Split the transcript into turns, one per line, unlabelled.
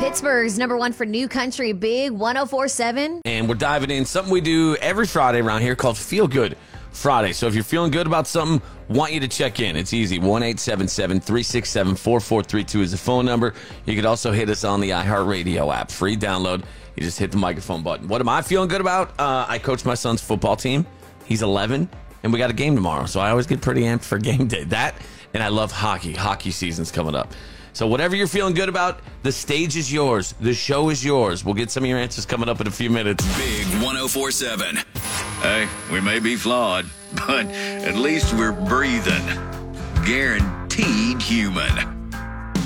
Pittsburgh's number one for new country, Big 104.7.
And we're diving in something we do every Friday around here called Feel Good Friday. So if you're feeling good about something, want you to check in. It's easy. 1-877-367-4432 is the phone number. You could also hit us on the iHeartRadio app. Free download. You just hit the microphone button. What am I feeling good about? I coach my son's football team. He's 11, and we got a game tomorrow. So I always get pretty amped for game day. That, and I love hockey. Hockey season's coming up. So whatever you're feeling good about, the stage is yours. The show is yours. We'll get some of your answers coming up in a few minutes.
Big 104.7. Hey, we may be flawed, but at least we're breathing. Guaranteed human.